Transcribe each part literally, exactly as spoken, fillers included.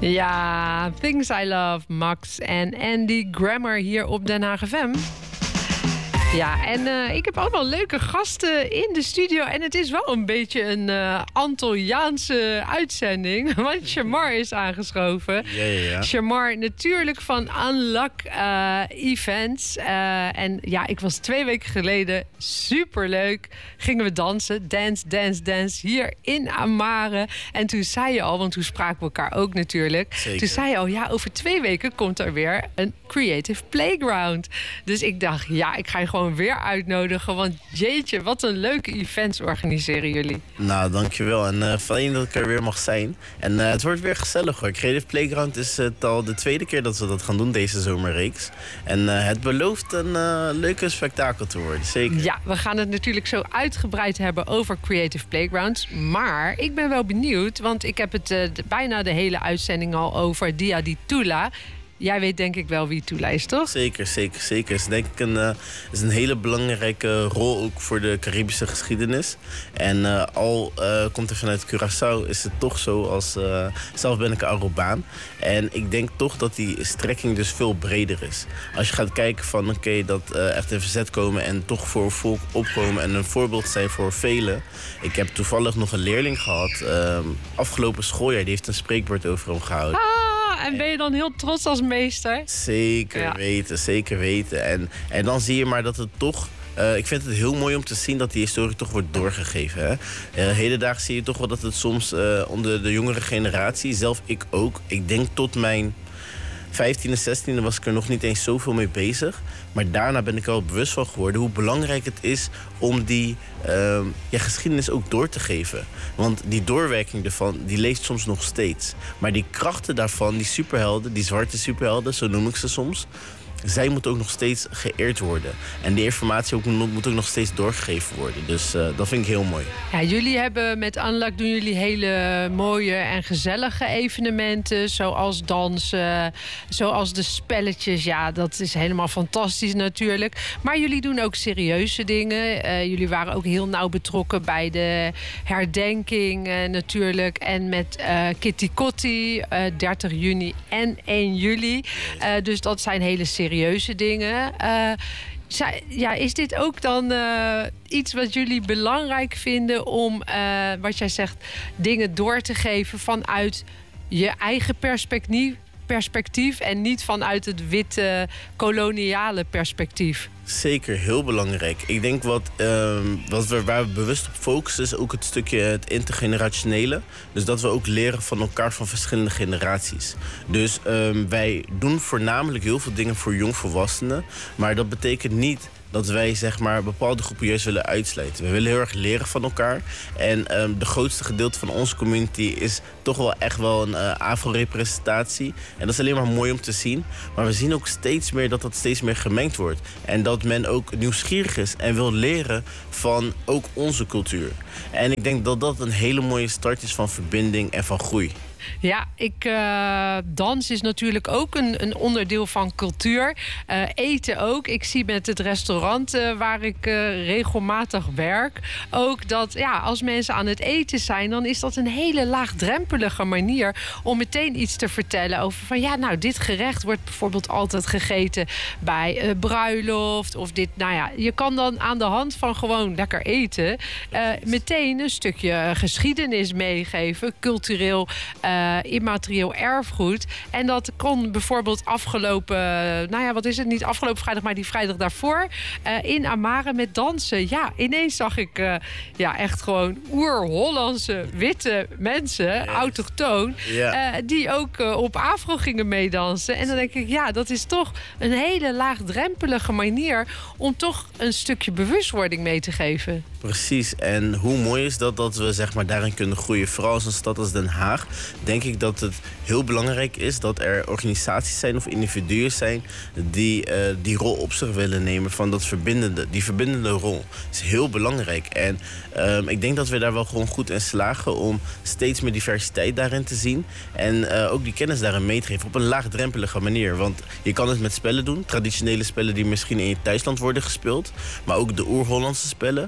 Ja, Things I Love, Max en Andy Grammer hier op Den Haag F M. Ja, en uh, ik heb allemaal leuke gasten in de studio. En het is wel een beetje een uh, Antilliaanse uitzending. Want Shamar is aangeschoven. Ja, ja, ja. Shamar natuurlijk van Unlock uh, Events. Uh, en ja, ik was twee weken geleden superleuk. Gingen we dansen. Dance, dance, dance. Hier in Amare. En toen zei je al, want toen spraken we elkaar ook natuurlijk. Zeker. Toen zei je al, ja, over twee weken komt er weer een Creative Playground. Dus ik dacht, ja, ik ga je gewoon weer uitnodigen. Want jeetje, wat een leuke events organiseren jullie. Nou, dankjewel. En uh, fijn dat ik er weer mag zijn. En uh, het wordt weer gezellig hoor. Creative Playground is uh, al de tweede keer dat we dat gaan doen, deze zomerreeks. En uh, het belooft een uh, leuke spektakel te worden, zeker. Ja, we gaan het natuurlijk zo uitgebreid hebben over Creative Playgrounds. Maar ik ben wel benieuwd, want ik heb het uh, de, bijna de hele uitzending al over Dia di Tula. Jij weet denk ik wel wie Tula is, toch? Zeker, zeker, zeker. Het is denk ik een, uh, is een hele belangrijke rol ook voor de Caribische geschiedenis. En uh, al uh, komt er vanuit Curaçao, is het toch zo als... Uh, zelf ben ik een Arobaan. En ik denk toch dat die strekking dus veel breder is. Als je gaat kijken van oké, okay, dat uh, echt in verzet komen en toch voor volk opkomen en een voorbeeld zijn voor velen. Ik heb toevallig nog een leerling gehad, uh, afgelopen schooljaar, die heeft een spreekwoord over hem gehouden. Ah! En ben je dan heel trots als meester? Zeker ja. weten, zeker weten. En, en dan zie je maar dat het toch... Uh, ik vind het heel mooi om te zien dat die historie toch wordt doorgegeven. Hè? Uh, hedendaags zie je toch wel dat het soms uh, onder de jongere generatie, zelf ik ook... Ik denk tot mijn vijftiende, zestiende was ik er nog niet eens zoveel mee bezig. Maar daarna ben ik er wel bewust van geworden hoe belangrijk het is om die uh, ja, geschiedenis ook door te geven. Want die doorwerking ervan, die leeft soms nog steeds. Maar die krachten daarvan, die superhelden, die zwarte superhelden, zo noem ik ze soms... zij moeten ook nog steeds geëerd worden. En die informatie ook, moet ook nog steeds doorgegeven worden. Dus uh, dat vind ik heel mooi. Ja, jullie hebben met Unlock doen jullie hele mooie en gezellige evenementen. Zoals dansen, zoals de spelletjes. Ja, dat is helemaal fantastisch natuurlijk. Maar jullie doen ook serieuze dingen. Uh, jullie waren ook heel nauw betrokken bij de herdenking uh, natuurlijk. En met uh, Kitty Kotti, uh, dertig juni en één juli. Uh, dus dat zijn hele serieuze serieuze dingen. Uh, ja, is dit ook dan uh, iets wat jullie belangrijk vinden om, uh, wat jij zegt, dingen door te geven vanuit je eigen perspectief, perspectief en niet vanuit het witte koloniale perspectief? Zeker, heel belangrijk. Ik denk wat, uh, wat we, waar we bewust op focussen is ook het stukje het intergenerationele. Dus dat we ook leren van elkaar van verschillende generaties. Dus um, wij doen voornamelijk heel veel dingen voor jongvolwassenen. Maar dat betekent niet dat wij zeg maar bepaalde groepen juist willen uitsluiten. We willen heel erg leren van elkaar. En um, de grootste gedeelte van onze community is toch wel echt wel een uh, afro-representatie. En dat is alleen maar mooi om te zien. Maar we zien ook steeds meer dat dat steeds meer gemengd wordt. En dat men ook nieuwsgierig is en wil leren van ook onze cultuur. En ik denk dat dat een hele mooie start is van verbinding en van groei. Ja, ik, uh, dans is natuurlijk ook een, een onderdeel van cultuur. Uh, eten ook. Ik zie met het restaurant uh, waar ik uh, regelmatig werk ook dat ja, als mensen aan het eten zijn, dan is dat een hele laagdrempelige manier om meteen iets te vertellen over van ja, nou, dit gerecht wordt bijvoorbeeld altijd gegeten bij uh, bruiloft of dit. Nou ja, je kan dan aan de hand van gewoon lekker eten uh, meteen een stukje geschiedenis meegeven, cultureel uh, Uh, immaterieel erfgoed. En dat kon bijvoorbeeld afgelopen, nou ja, wat is het? Niet afgelopen vrijdag, maar die vrijdag daarvoor uh, in Amare met dansen. Ja, ineens zag ik uh, ja, echt gewoon oer-Hollandse witte mensen, yes. autochtoon, yeah. uh, die ook uh, op afro gingen meedansen. En dan denk ik, ja, dat is toch een hele laagdrempelige manier om toch een stukje bewustwording mee te geven. Precies. En hoe mooi is dat dat we zeg maar daarin kunnen groeien. Vooral als een stad als Den Haag denk ik dat het heel belangrijk is dat er organisaties zijn of individuen zijn die uh, die rol op zich willen nemen van dat verbindende, die verbindende rol. Dat is heel belangrijk. En um, ik denk dat we daar wel gewoon goed in slagen om steeds meer diversiteit daarin te zien. En uh, ook die kennis daarin mee te geven op een laagdrempelige manier. Want je kan het met spellen doen. Traditionele spellen die misschien in je thuisland worden gespeeld. Maar ook de oer-Hollandse spellen. Maar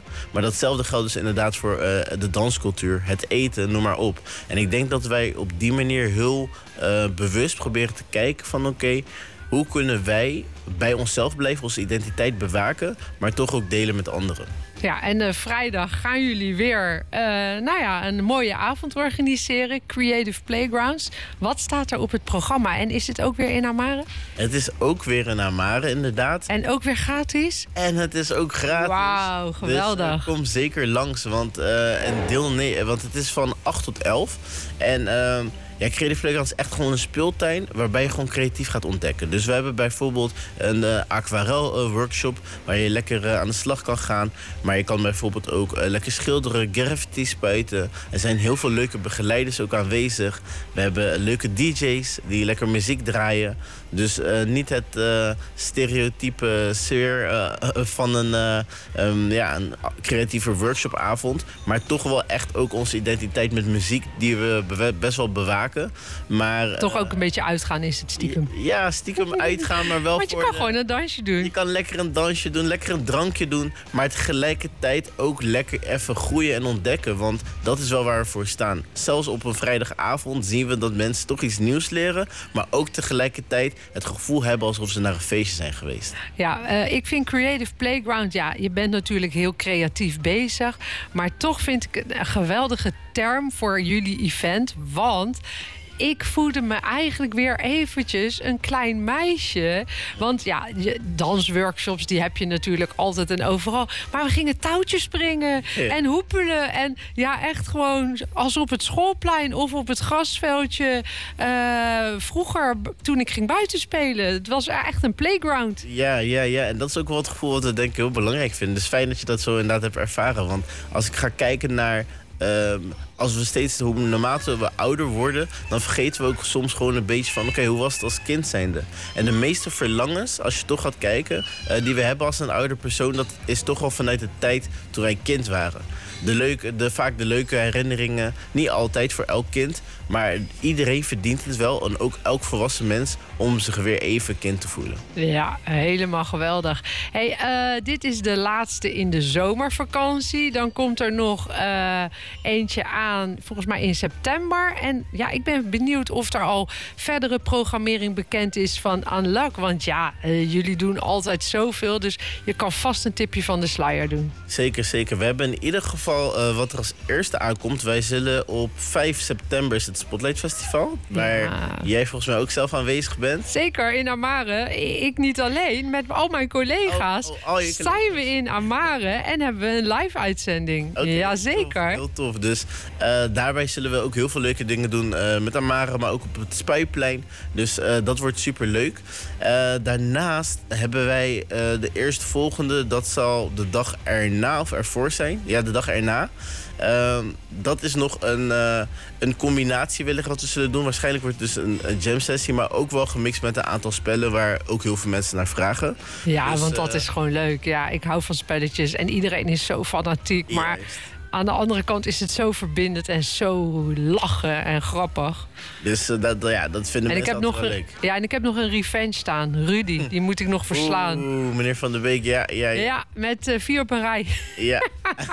datzelfde geldt dus inderdaad voor uh, de danscultuur, het eten, noem maar op. En ik denk dat wij op die manier heel uh, bewust proberen te kijken van oké, okay, hoe kunnen wij bij onszelf blijven, onze identiteit bewaken, maar toch ook delen met anderen. Ja, en uh, vrijdag gaan jullie weer uh, nou ja, een mooie avond organiseren. Creative Playgrounds. Wat staat er op het programma? En is het ook weer in Amare? Het is ook weer in Amare, inderdaad. En ook weer gratis? En het is ook gratis. Wauw, geweldig. Dus uh, kom zeker langs, want, uh, en deel nee, want het is van acht tot elf. En uh, ja, Creative Playground is echt gewoon een speeltuin waarbij je gewoon creatief gaat ontdekken. Dus we hebben bijvoorbeeld een uh, aquarel uh, workshop waar je lekker uh, aan de slag kan gaan. Maar je kan bijvoorbeeld ook uh, lekker schilderen, graffiti spuiten. Er zijn heel veel leuke begeleiders ook aanwezig. We hebben leuke D J's die lekker muziek draaien. Dus uh, niet het uh, stereotype sfeer uh, van een, uh, um, ja, een creatieve workshopavond. Maar toch wel echt ook onze identiteit met muziek die we be- best wel bewaken. Maar, toch uh, ook een beetje uitgaan is het stiekem. Ja, stiekem uitgaan, maar wel Want je voor kan de, gewoon een dansje doen. Je kan lekker een dansje doen, lekker een drankje doen. Maar tegelijkertijd ook lekker even groeien en ontdekken. Want dat is wel waar we voor staan. Zelfs op een vrijdagavond zien we dat mensen toch iets nieuws leren. Maar ook tegelijkertijd het gevoel hebben alsof ze naar een feestje zijn geweest. Ja, uh, ik vind Creative Playground, ja, je bent natuurlijk heel creatief bezig. Maar toch vind ik het een geweldige term voor jullie event. Want ik voelde me eigenlijk weer eventjes een klein meisje. Want ja, dansworkshops, die heb je natuurlijk altijd en overal. Maar we gingen touwtjes springen en hoepelen. En ja, echt gewoon als op het schoolplein of op het grasveldje. Uh, vroeger, toen ik ging buiten spelen. Het was echt een playground. Ja, ja, ja. En dat is ook wel het gevoel wat we denk ik heel belangrijk vinden. Dus fijn dat je dat zo inderdaad hebt ervaren. Want als ik ga kijken naar Uh, als we steeds, hoe naarmate we ouder worden, dan vergeten we ook soms gewoon een beetje van oké, okay, hoe was het als kind zijnde? En de meeste verlangens, als je toch gaat kijken, uh, die we hebben als een ouder persoon, dat is toch wel vanuit de tijd toen wij kind waren. De leuke, de, vaak de leuke herinneringen, niet altijd voor elk kind, maar iedereen verdient het wel, en ook elk volwassen mens, om zich weer even kind te voelen. Ja, helemaal geweldig. Hey, uh, dit is de laatste in de zomervakantie. Dan komt er nog uh, eentje aan, volgens mij in september. En ja, ik ben benieuwd of er al verdere programmering bekend is van Unlock. Want ja, uh, jullie doen altijd zoveel, dus je kan vast een tipje van de sluier doen. Zeker, zeker. We hebben in ieder geval uh, wat er als eerste aankomt. Wij zullen op vijf september is het Spotlight Festival, waar ja. jij volgens mij ook zelf aanwezig bent. Zeker, in Amare. Ik niet alleen, met al mijn collega's oh, oh, zijn collega's. we in Amare en hebben we een live-uitzending. Okay, Jazeker. Heel tof, heel tof. Dus uh, daarbij zullen we ook heel veel leuke dingen doen uh, met Amare, maar ook op het Spuiplein. Dus uh, dat wordt super leuk. Uh, daarnaast hebben wij uh, de eerstvolgende, dat zal de dag erna of ervoor zijn. Ja, de dag erna. Uh, dat is nog een, uh, een combinatie wellicht wat we zullen doen. Waarschijnlijk wordt het dus een, een jam sessie, maar ook wel gemixt met een aantal spellen waar ook heel veel mensen naar vragen. Ja, dus, want dat uh, is gewoon leuk. Ja, ik hou van spelletjes en iedereen is zo fanatiek. Maar juist. Aan de andere kant is het zo verbindend en zo lachen en grappig. Dus uh, dat, ja, dat vinden en mensen altijd wel een, leuk. Ja, en ik heb nog een revenge staan. Rudy, hm. die moet ik nog verslaan. Oeh, meneer Van der Beek, ja. Ja, ja. ja met uh, vier op een rij. Ja.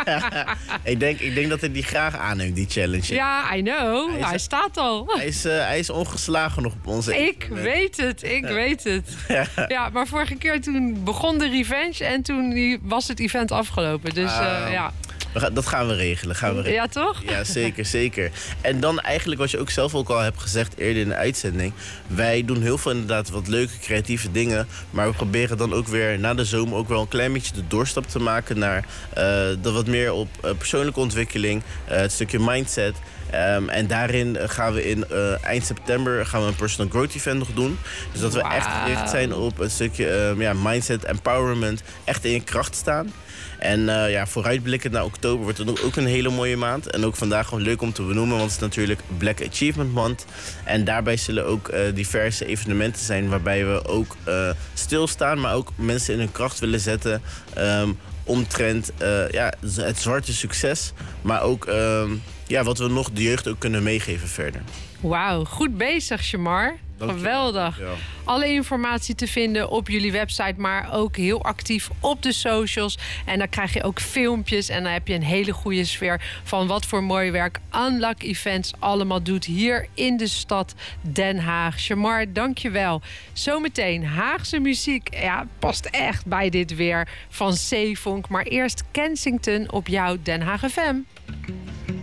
ik, denk, ik denk dat hij die graag aanneemt, die challenge. Ja, I know. Hij, is, hij staat al. Hij is, uh, hij is ongeslagen nog op onze Ik evenement. weet het, ik weet het. Ja, maar vorige keer toen begon de revenge en toen was het event afgelopen. Dus uh, uh, ja... Dat gaan we regelen. Gaan we regelen. Ja, toch? Ja, zeker, zeker. En dan eigenlijk wat je ook zelf ook al hebt gezegd eerder in de uitzending. Wij doen heel veel inderdaad wat leuke, creatieve dingen. Maar we proberen dan ook weer na de zomer ook wel een klein beetje de doorstap te maken naar uh, de wat meer op uh, persoonlijke ontwikkeling. Uh, het stukje mindset. Um, en daarin gaan we in uh, eind september gaan we een personal growth event nog doen. Dus dat we wow. echt gericht zijn op een stukje um, ja, mindset, empowerment. Echt in je kracht staan. En uh, ja, vooruitblikkend naar oktober wordt het ook een hele mooie maand. En ook vandaag gewoon leuk om te benoemen, want het is natuurlijk Black Achievement Month. En daarbij zullen ook uh, diverse evenementen zijn waarbij we ook uh, stilstaan, maar ook mensen in hun kracht willen zetten. Um, omtrent uh, ja, het zwarte succes, maar ook um, ja, wat we nog de jeugd ook kunnen meegeven verder. Wauw, goed bezig, Shamar. Geweldig. Ja. Alle informatie te vinden op jullie website, maar ook heel actief op de socials. En dan krijg je ook filmpjes en dan heb je een hele goede sfeer van wat voor mooi werk Unlock Events allemaal doet hier in de stad Den Haag. Shamar, dank je wel. Zometeen Haagse muziek. Ja, past echt bij dit weer van Zeevonk. Maar eerst Kensington op jouw Den Haag F M.